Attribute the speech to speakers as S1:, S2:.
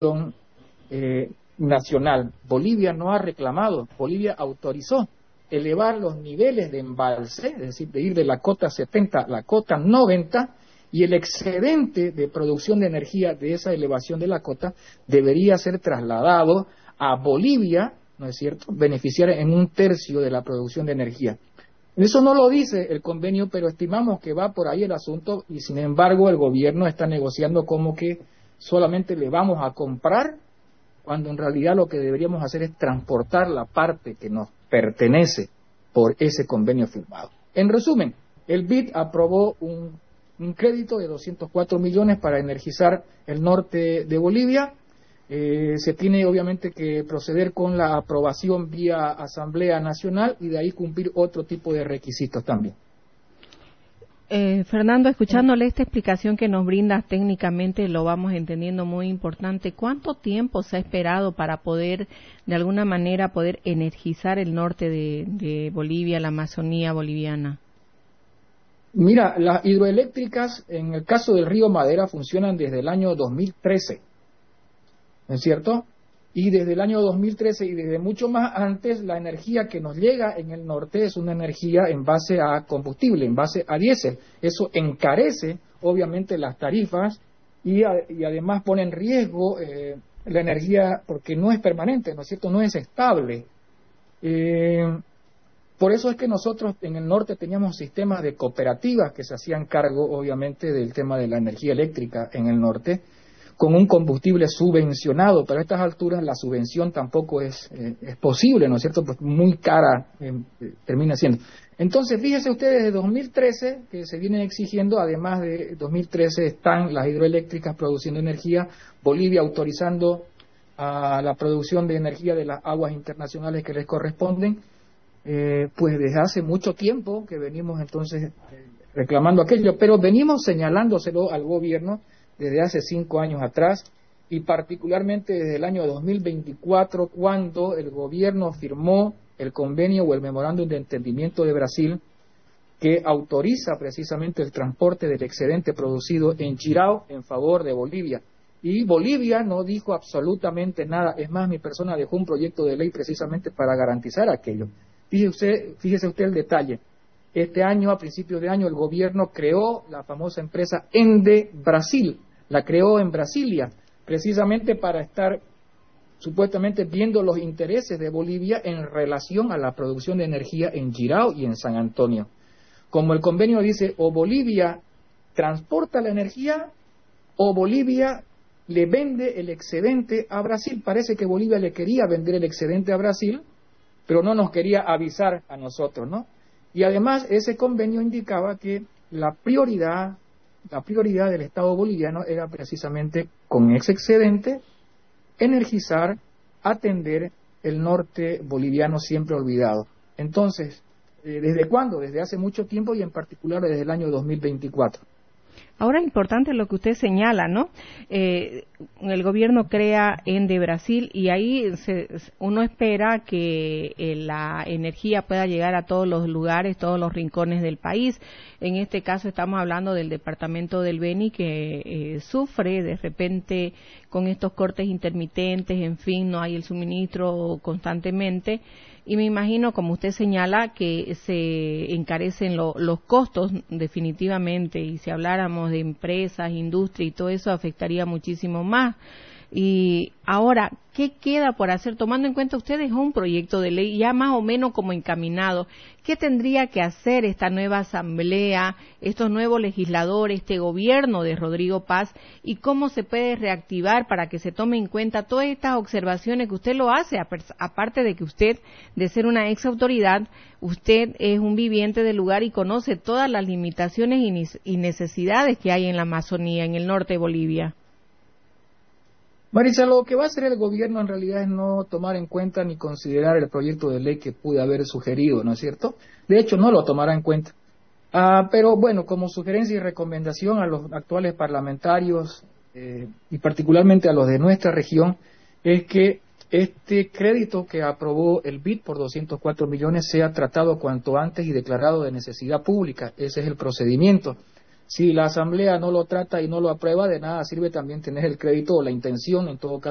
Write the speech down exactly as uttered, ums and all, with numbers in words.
S1: eh, nacional. Bolivia no ha reclamado, Bolivia autorizó elevar los niveles de embalse, es decir, de ir de la cota setenta a la cota noventa, y el excedente de producción de energía de esa elevación de la cota debería ser trasladado a Bolivia, ¿no es cierto?, beneficiar en un tercio de la producción de energía. Eso no lo dice el convenio, pero estimamos que va por ahí el asunto, y sin embargo el gobierno está negociando como que solamente le vamos a comprar, cuando en realidad lo que deberíamos hacer es transportar la parte que nos pertenece por ese convenio firmado. En resumen, el B I D aprobó un, un crédito de doscientos cuatro millones para energizar el norte de Bolivia. Eh, se tiene obviamente que proceder con la aprobación vía Asamblea Nacional y de ahí cumplir otro tipo de requisitos también.
S2: Eh, Fernando, escuchándole esta explicación que nos brindas técnicamente, lo vamos entendiendo muy importante. ¿Cuánto tiempo se ha esperado para poder, de alguna manera, poder energizar el norte de, de Bolivia, la Amazonía boliviana?
S1: Mira, las hidroeléctricas, en el caso del río Madera, funcionan desde el año dos mil trece, ¿no es cierto? Y desde el año dos mil trece y desde mucho más antes, la energía que nos llega en el norte es una energía en base a combustible, en base a diésel. Eso encarece, obviamente, las tarifas y, a, y además pone en riesgo eh, la energía porque no es permanente, ¿no es cierto? No es estable. Eh, por eso es que nosotros en el norte teníamos sistemas de cooperativas que se hacían cargo, obviamente, del tema de la energía eléctrica en el norte, con un combustible subvencionado, pero a estas alturas la subvención tampoco es, eh, es posible, ¿no es cierto?, pues muy cara eh, termina siendo. Entonces, fíjense ustedes, desde dos mil trece, que se viene exigiendo, además de dos mil trece están las hidroeléctricas produciendo energía, Bolivia autorizando a la producción de energía de las aguas internacionales que les corresponden, eh, pues desde hace mucho tiempo que venimos entonces eh, reclamando aquello, pero venimos señalándoselo al gobierno desde hace cinco años atrás, y particularmente desde el año dos mil veinticuatro, cuando el gobierno firmó el convenio o el memorándum de entendimiento de Brasil, que autoriza precisamente el transporte del excedente producido en Chirao en favor de Bolivia. Y Bolivia no dijo absolutamente nada, es más, mi persona dejó un proyecto de ley precisamente para garantizar aquello. Fíjese usted, fíjese usted el detalle. Este año, a principios de año, el gobierno creó la famosa empresa Ende Brasil, la creó en Brasilia, precisamente para estar supuestamente viendo los intereses de Bolivia en relación a la producción de energía en Chirao y en San Antonio. Como el convenio dice, o Bolivia transporta la energía o Bolivia le vende el excedente a Brasil. Parece que Bolivia le quería vender el excedente a Brasil, pero no nos quería avisar a nosotros, ¿no? Y además ese convenio indicaba que la prioridad, la prioridad del Estado boliviano era precisamente con ese excedente energizar, atender el norte boliviano siempre olvidado. Entonces, eh, ¿desde cuándo? Desde hace mucho tiempo y en particular desde el año dos mil veinticuatro.
S2: Ahora es importante lo que usted señala, ¿no? Eh, el gobierno crea Ende Brasil y ahí se, uno espera que eh, la energía pueda llegar a todos los lugares, todos los rincones del país. En este caso estamos hablando del departamento del Beni que eh, sufre de repente con estos cortes intermitentes, en fin, no hay el suministro constantemente. Y me imagino, como usted señala, que se encarecen lo, los costos definitivamente, y si habláramos de empresas, industria y todo eso, afectaría muchísimo más. Y ahora, ¿qué queda por hacer? Tomando en cuenta, usted dejó un proyecto de ley ya más o menos como encaminado. ¿Qué tendría que hacer esta nueva asamblea, estos nuevos legisladores, este gobierno de Rodrigo Paz, y cómo se puede reactivar para que se tome en cuenta todas estas observaciones que usted lo hace, aparte de que usted, de ser una ex autoridad, usted es un viviente del lugar y conoce todas las limitaciones y necesidades que hay en la Amazonía, en el norte de Bolivia?
S1: Marisa, lo que va a hacer el gobierno en realidad es no tomar en cuenta ni considerar el proyecto de ley que pude haber sugerido, ¿no es cierto? De hecho, no lo tomará en cuenta. Ah, pero bueno, como sugerencia y recomendación a los actuales parlamentarios eh, y particularmente a los de nuestra región, es que este crédito que aprobó el B I D por doscientos cuatro millones sea tratado cuanto antes y declarado de necesidad pública. Ese es el procedimiento. Si la Asamblea no lo trata y no lo aprueba, de nada sirve también tener el crédito o la intención, en todo caso,